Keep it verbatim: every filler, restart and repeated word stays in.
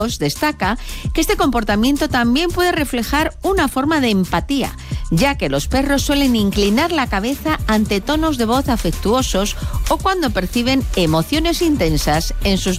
destaca que este comportamiento también puede reflejar una forma de empatía, ya que los perros suelen inclinar la cabeza ante tonos de voz afectuosos o cuando perciben emociones intensas en sus